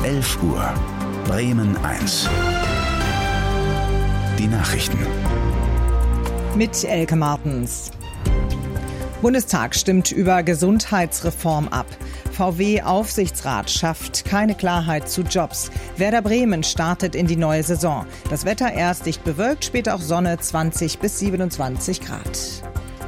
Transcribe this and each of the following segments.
11 Uhr. Bremen 1. Die Nachrichten. Mit Elke Martens. Bundestag stimmt über Gesundheitsreform ab. VW-Aufsichtsrat schafft keine Klarheit zu Jobs. Werder Bremen startet in die neue Saison. Das Wetter erst dicht bewölkt, später auch Sonne, 20 bis 27 Grad.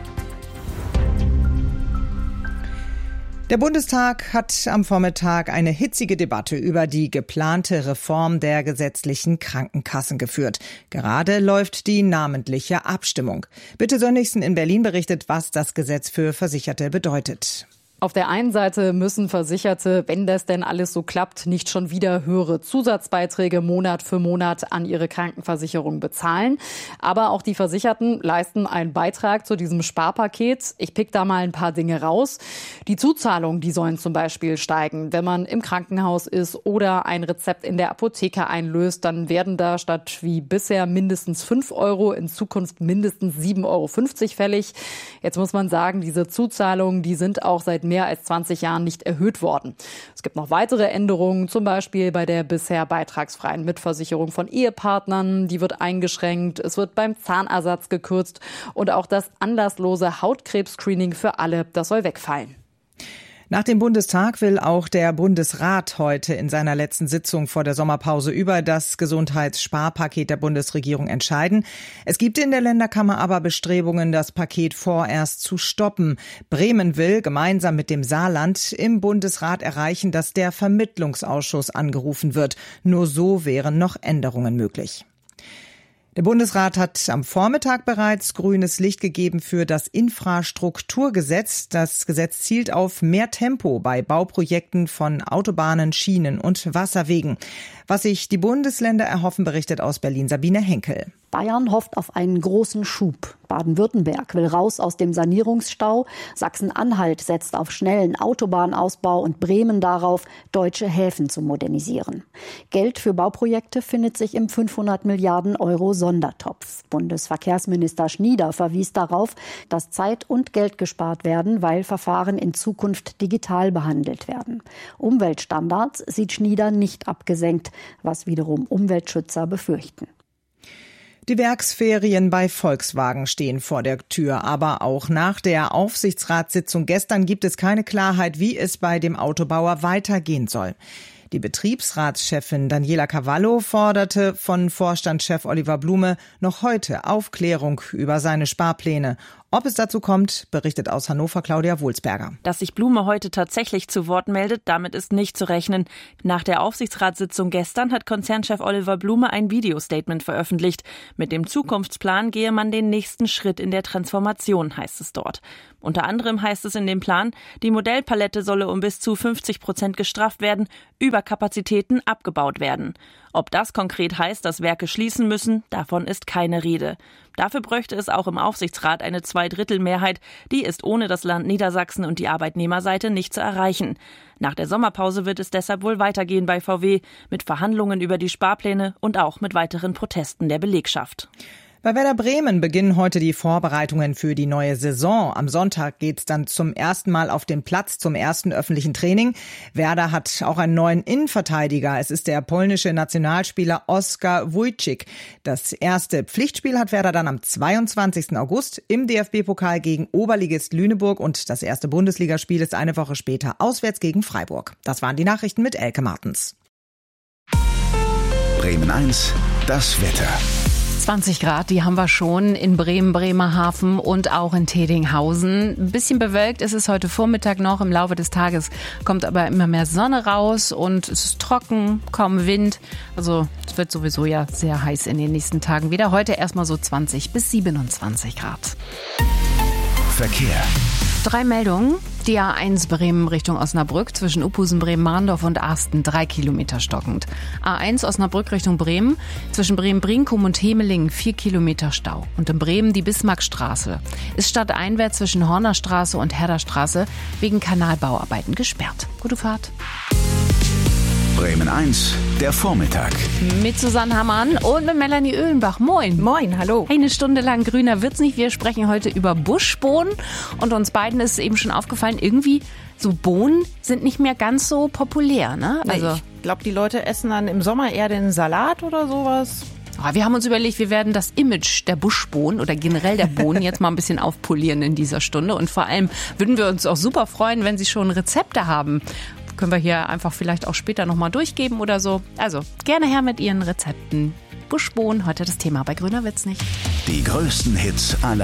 Der Bundestag hat am Vormittag eine hitzige Debatte über die geplante Reform der gesetzlichen Krankenkassen geführt. Gerade läuft die namentliche Abstimmung. Bitte Sönnigsen in Berlin berichtet, was das Gesetz für Versicherte bedeutet. Auf der einen Seite müssen Versicherte, wenn das denn alles so klappt, nicht schon wieder höhere Zusatzbeiträge Monat für Monat an ihre Krankenversicherung bezahlen. Aber auch die Versicherten leisten einen Beitrag zu diesem Sparpaket. Ich pick da mal ein paar Dinge raus. Die Zuzahlungen, die sollen zum Beispiel steigen. Wenn man im Krankenhaus ist oder ein Rezept in der Apotheke einlöst, dann werden da statt wie bisher mindestens 5 Euro in Zukunft mindestens 7,50 Euro fällig. Jetzt muss man sagen, diese Zuzahlungen, die sind auch seit mehr als 20 Jahren nicht erhöht worden. Es gibt noch weitere Änderungen, zum Beispiel bei der bisher beitragsfreien Mitversicherung von Ehepartnern. Die wird eingeschränkt, es wird beim Zahnersatz gekürzt und auch das anlasslose Hautkrebs-Screening für alle, das soll wegfallen. Nach dem Bundestag will auch der Bundesrat heute in seiner letzten Sitzung vor der Sommerpause über das Gesundheitssparpaket der Bundesregierung entscheiden. Es gibt in der Länderkammer aber Bestrebungen, das Paket vorerst zu stoppen. Bremen will gemeinsam mit dem Saarland im Bundesrat erreichen, dass der Vermittlungsausschuss angerufen wird. Nur so wären noch Änderungen möglich. Der Bundesrat hat am Vormittag bereits grünes Licht gegeben für das Infrastrukturgesetz. Das Gesetz zielt auf mehr Tempo bei Bauprojekten von Autobahnen, Schienen und Wasserwegen. Was sich die Bundesländer erhoffen, berichtet aus Berlin Sabine Henkel. Bayern hofft auf einen großen Schub. Baden-Württemberg will raus aus dem Sanierungsstau. Sachsen-Anhalt setzt auf schnellen Autobahnausbau und Bremen darauf, deutsche Häfen zu modernisieren. Geld für Bauprojekte findet sich im 500 Milliarden Euro Sondertopf. Bundesverkehrsminister Schnieder verwies darauf, dass Zeit und Geld gespart werden, weil Verfahren in Zukunft digital behandelt werden. Umweltstandards sieht Schnieder nicht abgesenkt, was wiederum Umweltschützer befürchten. Die Werksferien bei Volkswagen stehen vor der Tür, aber auch nach der Aufsichtsratssitzung gestern gibt es keine Klarheit, wie es bei dem Autobauer weitergehen soll. Die Betriebsratschefin Daniela Cavallo forderte von Vorstandschef Oliver Blume noch heute Aufklärung über seine Sparpläne. Ob es dazu kommt, berichtet aus Hannover Claudia Wohlsberger. Dass sich Blume heute tatsächlich zu Wort meldet, damit ist nicht zu rechnen. Nach der Aufsichtsratssitzung gestern hat Konzernchef Oliver Blume ein Videostatement veröffentlicht. Mit dem Zukunftsplan gehe man den nächsten Schritt in der Transformation, heißt es dort. Unter anderem heißt es in dem Plan, die Modellpalette solle um bis zu 50% gestrafft werden, Überkapazitäten abgebaut werden. Ob das konkret heißt, dass Werke schließen müssen, davon ist keine Rede. Dafür bräuchte es auch im Aufsichtsrat eine Zweidrittelmehrheit. Die ist ohne das Land Niedersachsen und die Arbeitnehmerseite nicht zu erreichen. Nach der Sommerpause wird es deshalb wohl weitergehen bei VW mit Verhandlungen über die Sparpläne und auch mit weiteren Protesten der Belegschaft. Bei Werder Bremen beginnen heute die Vorbereitungen für die neue Saison. Am Sonntag geht's dann zum ersten Mal auf den Platz zum ersten öffentlichen Training. Werder hat auch einen neuen Innenverteidiger. Es ist der polnische Nationalspieler Oskar Wójcik. Das erste Pflichtspiel hat Werder dann am 22. August im DFB-Pokal gegen Oberligist Lüneburg und das erste Bundesligaspiel ist eine Woche später auswärts gegen Freiburg. Das waren die Nachrichten mit Elke Martens. Bremen 1, das Wetter. 20 Grad, die haben wir schon in Bremen, Bremerhaven und auch in Tedinghausen. Ein bisschen bewölkt ist es heute Vormittag noch. Im Laufe des Tages kommt aber immer mehr Sonne raus und es ist trocken, kaum Wind. Also es wird sowieso ja sehr heiß in den nächsten Tagen wieder. Heute erstmal so 20 bis 27 Grad. Verkehr. 3 Meldungen. Die A1 Bremen Richtung Osnabrück zwischen Uphusen, Bremen-Mahndorf und Arsten 3 Kilometer stockend. A1 Osnabrück Richtung Bremen zwischen Bremen-Brinkum und Hemelingen 4 Kilometer Stau. Und in Bremen die Bismarckstraße ist stadteinwärts zwischen Hornerstraße und Herderstraße wegen Kanalbauarbeiten gesperrt. Gute Fahrt. Bremen 1, der Vormittag. Mit Susanne Hammann und mit Melanie Oehlenbach. Moin. Moin, hallo. Eine Stunde lang grüner wird's nicht. Wir sprechen heute über Buschbohnen. Und uns beiden ist eben schon aufgefallen, irgendwie so Bohnen sind nicht mehr ganz so populär, ne? Also Ich glaube, die Leute essen dann im Sommer eher den Salat oder sowas. Wir haben uns überlegt, wir werden das Image der Buschbohnen oder generell der Bohnen jetzt mal ein bisschen aufpolieren in dieser Stunde. Und vor allem würden wir uns auch super freuen, wenn Sie schon Rezepte haben. Können wir hier einfach vielleicht auch später nochmal durchgeben oder so. Also gerne her mit Ihren Rezepten. Buschbohnen, heute das Thema bei Grüner Witz nicht. Die größten Hits aller